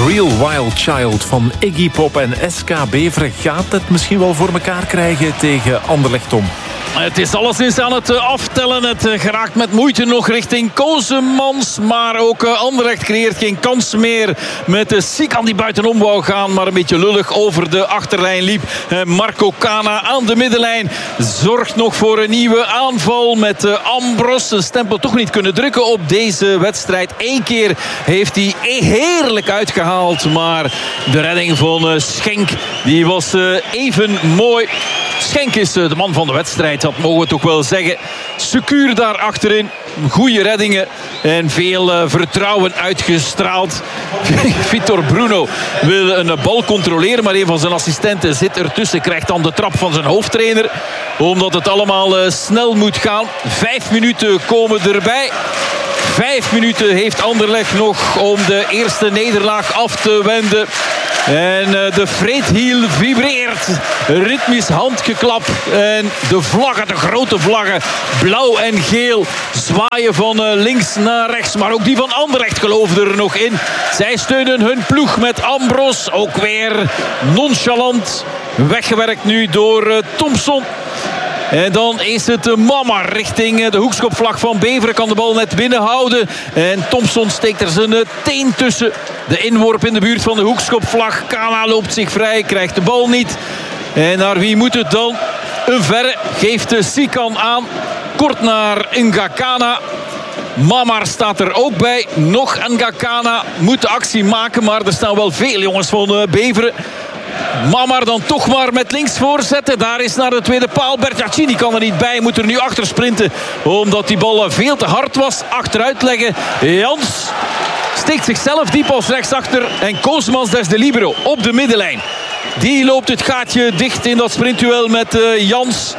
Real Wild Child van Iggy Pop en SK Beveren. Gaat het misschien wel voor elkaar krijgen tegen Anderlecht, Tom? Het is alleszins aan het aftellen. Het geraakt met moeite nog richting Kozemans. Maar ook Anderlecht creëert geen kans meer met Sikan die buitenom wou gaan. Maar een beetje lullig over de achterlijn liep. Marco Cana aan de middenlijn zorgt nog voor een nieuwe aanval met Ambros. Een stempel toch niet kunnen drukken op deze wedstrijd. 1 keer heeft hij heerlijk uitgehaald. Maar de redding van Schenk die was even mooi. Schenk is de man van de wedstrijd, dat mogen we toch wel zeggen. Secuur daar achterin. Goede reddingen en veel vertrouwen uitgestraald. Vitor Bruno wil een bal controleren, maar een van zijn assistenten zit ertussen. Krijgt dan de trap van zijn hoofdtrainer. Omdat het allemaal snel moet gaan. 5 minuten komen erbij. 5 minuten heeft Anderlecht nog om de eerste nederlaag af te wenden. En de Vreedhiel vibreert. Ritmisch handgeklap. En de vlaggen, de grote vlaggen, blauw en geel, zwaaien van links naar rechts. Maar ook die van Anderlecht geloofden er nog in. Zij steunen hun ploeg met Ambros. Ook weer nonchalant weggewerkt nu door Thompson. En dan is het Mamar richting de hoekschopvlag van Beveren. Kan de bal net binnenhouden. En Thompson steekt er zijn teen tussen. De inworp in de buurt van de hoekschopvlag. Cana loopt zich vrij, krijgt de bal niet. En naar wie moet het dan? Een verre geeft Sikan aan. Kort naar Ngakana. Mamar staat er ook bij. Nog Ngakana moet de actie maken. Maar er staan wel veel jongens van Beveren. Mamar dan toch maar met links voorzetten. Daar is naar de tweede paal. Bertaccini kan er niet bij. Moet er nu achter sprinten. Omdat die bal veel te hard was. Achteruit leggen. Jans steekt zichzelf diep als rechtsachter. En Kozemans, dat is de libero op de middenlijn. Die loopt het gaatje dicht in dat sprintduel met Jans.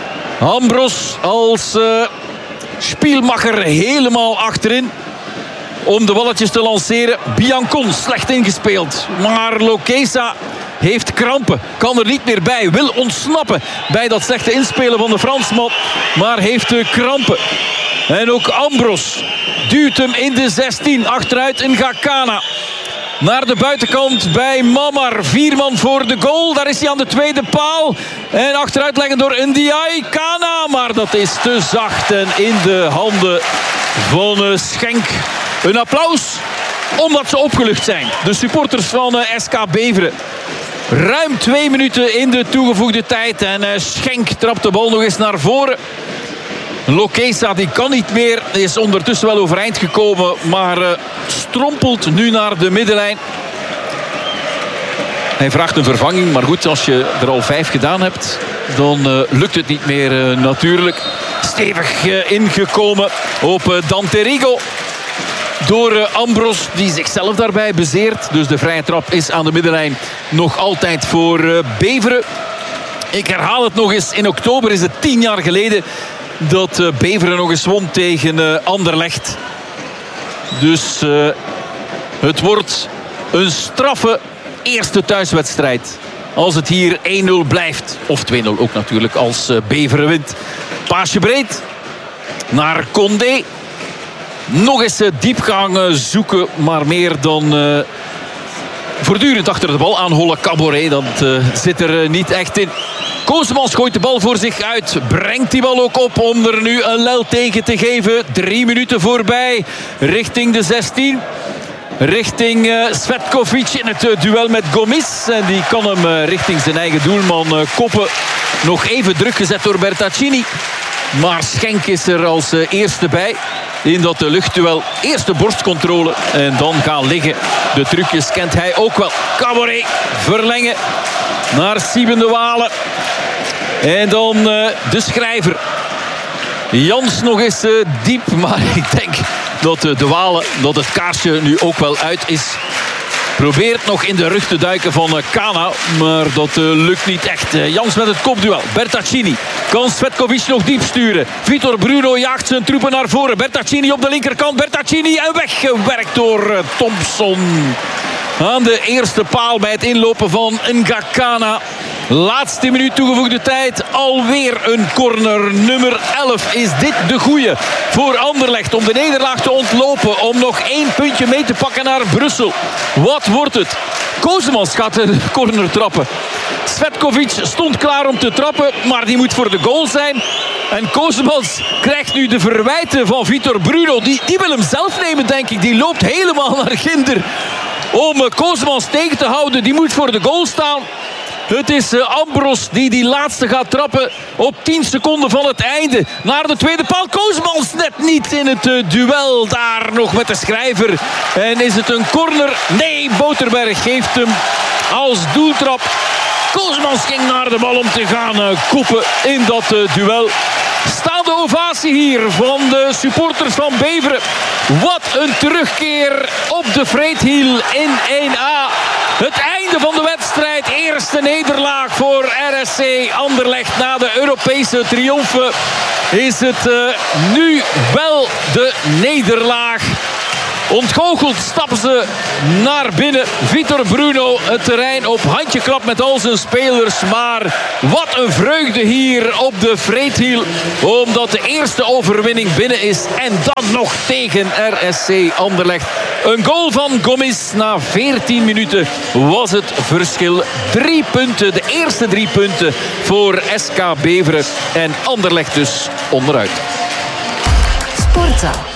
Ambros als Spielmacher helemaal achterin. Om de balletjes te lanceren. Biancon slecht ingespeeld. Maar Lokesa heeft krampen. Kan er niet meer bij. Wil ontsnappen bij dat slechte inspelen van de Fransman. Maar heeft krampen. En ook Ambros duwt hem in de 16. Achteruit Ngakana. Naar de buitenkant bij Mamar. 4 man voor de goal. Daar is hij aan de tweede paal. En achteruit leggen door Ndiaye. Cana. Maar dat is te zacht. En in de handen van Schenk. Een applaus. Omdat ze opgelucht zijn. De supporters van SK Beveren. Ruim 2 minuten in de toegevoegde tijd. En Schenk trapt de bal nog eens naar voren. Lokesa die kan niet meer. Is ondertussen wel overeind gekomen. Maar strompelt nu naar de middenlijn. Hij vraagt een vervanging. Maar goed, als je er al 5 gedaan hebt, dan lukt het niet meer natuurlijk. Stevig ingekomen op Dante Rigo. Door Ambros die zichzelf daarbij bezeert. Dus de vrije trap is aan de middenlijn nog altijd voor Beveren. Ik herhaal het nog eens. In oktober is het 10 jaar geleden dat Beveren nog eens won tegen Anderlecht. Dus het wordt een straffe eerste thuiswedstrijd. Als het hier 1-0 blijft. Of 2-0 ook natuurlijk als Beveren wint. Paasje breed naar Condé. Nog eens diepgang zoeken, maar meer dan voortdurend achter de bal aanhollen. Caboret, dat zit er niet echt in. Kozemans gooit de bal voor zich uit. Brengt die bal ook op om er nu een lel tegen te geven. 3 minuten voorbij. Richting de 16. Richting Svetkovic in het duel met Gomis. En die kan hem richting zijn eigen doelman koppen. Nog even druk gezet door Bertaccini. Maar Schenk is er als eerste bij. In dat luchtduel. Eerste borstcontrole. En dan gaan liggen. De trucjes kent hij ook wel. Caboret verlengen. Naar Sieben de Walen. En dan de schrijver. Jans nog eens diep. Maar ik denk dat de Walen, dat het kaarsje nu ook wel uit is. Probeert nog in de rug te duiken van Cana. Maar dat lukt niet echt. Jans met het kopduel. Bertaccini kan Svetkovic nog diep sturen. Vitor Bruno jaagt zijn troepen naar voren. Bertaccini op de linkerkant. Bertaccini en weggewerkt door Thompson. Aan de eerste paal bij het inlopen van Ngakana. Laatste minuut toegevoegde tijd. Alweer een corner. Nummer 11. Is dit de goeie voor Anderlecht om de nederlaag te ontlopen? Om nog 1 puntje mee te pakken naar Brussel. Wat wordt het? Kozemans gaat de corner trappen. Svetkovic stond klaar om te trappen, maar die moet voor de goal zijn. En Kozemans krijgt nu de verwijten van Vitor Bruno. Die wil hem zelf nemen, denk ik. Die loopt helemaal naar Ginder om Kozemans tegen te houden. Die moet voor de goal staan. Het is Ambros die laatste gaat trappen op 10 seconden van het einde. Naar de tweede paal. Kozemans net niet in het duel daar nog met de schrijver. En is het een corner? Nee, Boterberg geeft hem als doeltrap. Kozemans ging naar de bal om te gaan koppen in dat duel. Staande ovatie hier van de supporters van Beveren. Wat een terugkeer op de Vreethiel in 1A. Het einde van de wedstrijd. Eerste nederlaag voor RSC Anderlecht na de Europese triomfen. Is het nu wel de nederlaag. Ontgoocheld stappen ze naar binnen. Vitor Bruno het terrein op handjeklap met al zijn spelers. Maar wat een vreugde hier op de Vreethiel. Omdat de eerste overwinning binnen is. En dan nog tegen RSC Anderlecht. Een goal van Gomis. Na 14 minuten was het verschil 3 punten. De eerste 3 punten voor SK Beveren. En Anderlecht dus onderuit. Sportza.